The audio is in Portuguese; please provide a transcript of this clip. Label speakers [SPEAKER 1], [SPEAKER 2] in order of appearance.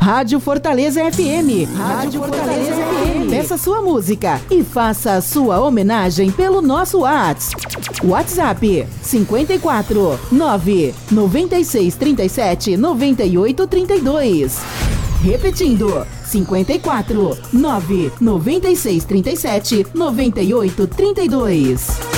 [SPEAKER 1] Rádio Fortaleza FM. Rádio Fortaleza FM. Peça sua música e faça a sua homenagem pelo nosso WhatsApp 54 9 96 37 98 32. Repetindo, 54 9 96 37 98 32.